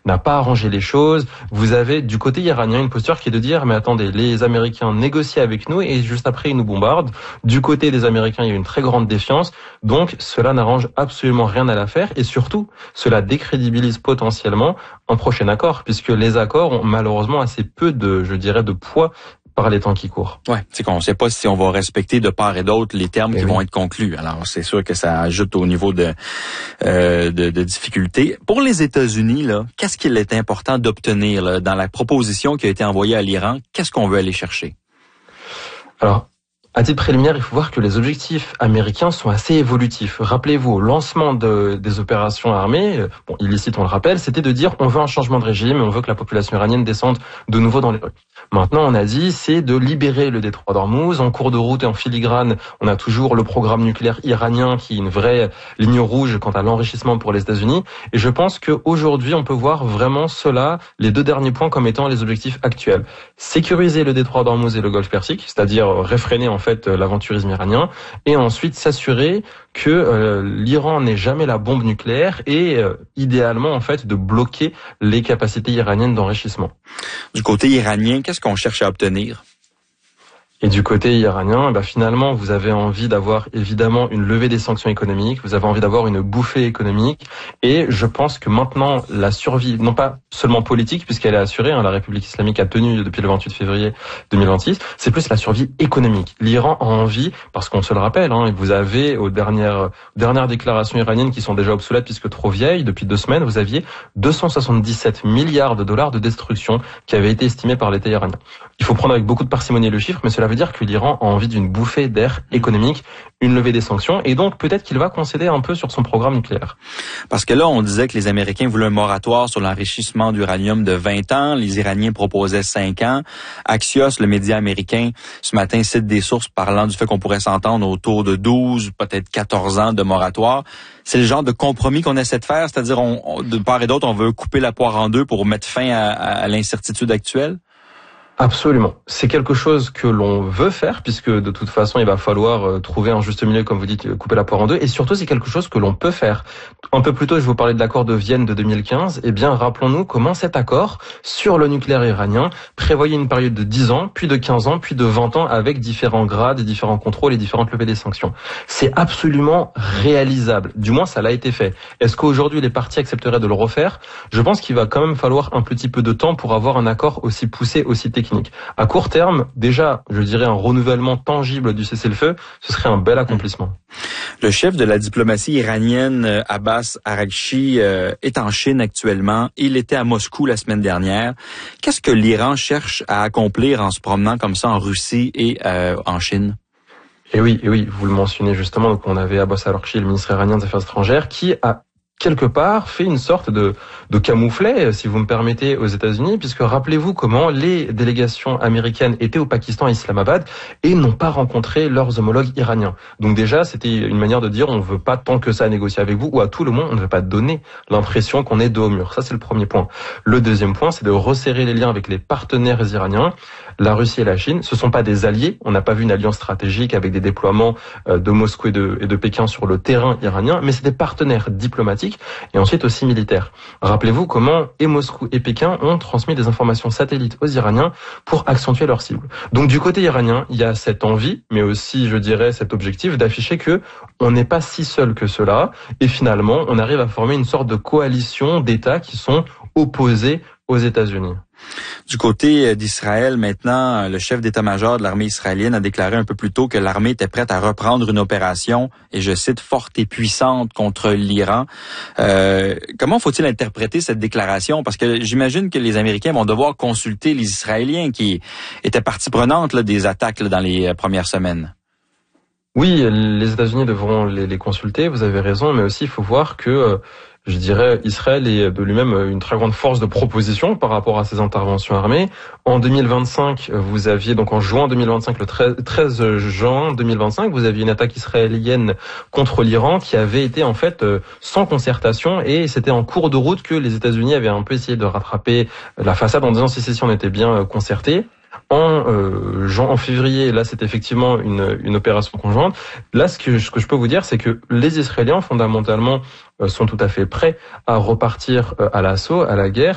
n'a pas arrangé les choses. Vous avez du côté iranien une posture qui est de dire mais attendez, les Américains négocient avec nous et juste après ils nous bombardent. Du côté des Américains, il y a une très grande défiance. Donc cela n'arrange absolument rien à l'affaire et surtout cela décrédibilise potentiellement un prochain accord puisque les accords ont malheureusement assez peu de, je dirais, de poids par les temps qui courent. Ouais, c'est qu'on ne sait pas si on va respecter de part et d'autre les termes qui vont être conclus. Alors, c'est sûr que ça ajoute au niveau de difficultés. Pour les États-Unis, là, qu'est-ce qu'il est important d'obtenir là, dans la proposition qui a été envoyée à l'Iran? Qu'est-ce qu'on veut aller chercher? Alors, à titre préliminaire, il faut voir que les objectifs américains sont assez évolutifs. Rappelez-vous, au lancement des opérations armées, illicites on le rappelle, c'était de dire on veut un changement de régime, on veut que la population iranienne descende de nouveau dans les rues. Maintenant, on a dit c'est de libérer le détroit d'Ormuz. En cours de route et en filigrane, on a toujours le programme nucléaire iranien qui est une vraie ligne rouge quant à l'enrichissement pour les États-Unis. Et je pense qu'aujourd'hui, on peut voir vraiment cela, les deux derniers points comme étant les objectifs actuels. Sécuriser le détroit d'Ormuz et le golfe Persique, c'est-à-dire réfréner en fait l'aventurisme iranien, et ensuite s'assurer que l'Iran n'ait jamais la bombe nucléaire et idéalement en fait de bloquer les capacités iraniennes d'enrichissement. Du côté iranien, qu'est-ce qu'on cherche à obtenir? Et du côté iranien, finalement, vous avez envie d'avoir évidemment une levée des sanctions économiques, vous avez envie d'avoir une bouffée économique, et je pense que maintenant, la survie, non pas seulement politique, puisqu'elle est assurée, la République islamique a tenu depuis le 28 février 2026, c'est plus la survie économique. L'Iran a envie, parce qu'on se le rappelle, vous avez aux dernières déclarations iraniennes qui sont déjà obsolètes puisque trop vieilles, depuis 2 semaines, vous aviez 277 milliards de dollars de destruction qui avaient été estimés par l'État iranien. Il faut prendre avec beaucoup de parcimonie le chiffre, mais cela veut dire que l'Iran a envie d'une bouffée d'air économique, une levée des sanctions, et donc peut-être qu'il va concéder un peu sur son programme nucléaire. Parce que là, on disait que les Américains voulaient un moratoire sur l'enrichissement d'uranium de 20 ans, les Iraniens proposaient 5 ans. Axios, le média américain, ce matin cite des sources parlant du fait qu'on pourrait s'entendre autour de 12, peut-être 14 ans de moratoire. C'est le genre de compromis qu'on essaie de faire, c'est-à-dire de part et d'autre, on veut couper la poire en deux pour mettre fin à l'incertitude actuelle? Absolument. C'est quelque chose que l'on veut faire puisque de toute façon, il va falloir trouver un juste milieu, comme vous dites, couper la poire en deux. Et surtout, c'est quelque chose que l'on peut faire. Un peu plus tôt, je vous parlais de l'accord de Vienne de 2015. Eh bien, rappelons-nous comment cet accord sur le nucléaire iranien prévoyait une période de 10 ans, puis de 15 ans, puis de 20 ans avec différents grades, différents contrôles et différentes levées des sanctions. C'est absolument réalisable. Du moins, ça l'a été fait. Est-ce qu'aujourd'hui, les parties accepteraient de le refaire? Je pense qu'il va quand même falloir un petit peu de temps pour avoir un accord aussi poussé, aussi technique. À court terme, déjà, je dirais un renouvellement tangible du cessez-le-feu, ce serait un bel accomplissement. Le chef de la diplomatie iranienne, Abbas Araghchi, est en Chine actuellement. Il était à Moscou la semaine dernière. Qu'est-ce que l'Iran cherche à accomplir en se promenant comme ça en Russie et en Chine? Et oui, vous le mentionnez justement, donc on avait Abbas Araghchi, le ministre iranien des Affaires étrangères, qui a quelque part fait une sorte de camouflet, si vous me permettez, aux États-Unis, puisque rappelez-vous comment les délégations américaines étaient au Pakistan à Islamabad et n'ont pas rencontré leurs homologues iraniens. Donc déjà, c'était une manière de dire on ne veut pas tant que ça négocier avec vous, ou à tout le monde, on ne veut pas donner l'impression qu'on est dos au mur. Ça, c'est le premier point. Le deuxième point, c'est de resserrer les liens avec les partenaires iraniens. La Russie et la Chine, ce sont pas des alliés. On n'a pas vu une alliance stratégique avec des déploiements de Moscou et de Pékin sur le terrain iranien, mais c'est des partenaires diplomatiques et ensuite aussi militaires. Rappelez-vous comment et Moscou et Pékin ont transmis des informations satellites aux Iraniens pour accentuer leur cible. Donc du côté iranien, il y a cette envie, mais aussi, je dirais, cet objectif d'afficher que on n'est pas si seul que cela, et finalement, on arrive à former une sorte de coalition d'États qui sont opposés aux États-Unis. Du côté d'Israël, maintenant, le chef d'état-major de l'armée israélienne a déclaré un peu plus tôt que l'armée était prête à reprendre une opération, et je cite, forte et puissante contre l'Iran. Comment faut-il interpréter cette déclaration? Parce que j'imagine que les Américains vont devoir consulter les Israéliens qui étaient partie prenante des attaques dans les premières semaines. Oui, les États-Unis devront les consulter, vous avez raison, mais aussi il faut voir que je dirais, Israël est de lui-même une très grande force de proposition par rapport à ses interventions armées. En 2025, vous aviez, donc en juin 2025, le 13 juin 2025, vous aviez une attaque israélienne contre l'Iran qui avait été en fait sans concertation, et c'était en cours de route que les États-Unis avaient un peu essayé de rattraper la façade en disant si on était bien concerté. En février, là, c'est effectivement une opération conjointe. Là, ce que je peux vous dire, c'est que les Israéliens, fondamentalement, sont tout à fait prêts à repartir à l'assaut, à la guerre.